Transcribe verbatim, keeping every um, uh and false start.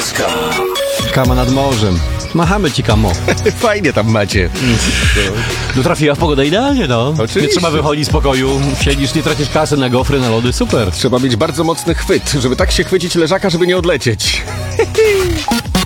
Kama nad morzem. Machamy ci, Kamo. Fajnie tam macie. No trafiła w pogodę idealnie, no. Oczywiście. Nie trzeba wychodzić z pokoju, siedzisz, nie tracisz kasy na gofry, na lody, super. Trzeba mieć bardzo mocny chwyt, żeby tak się chwycić leżaka, żeby nie odlecieć.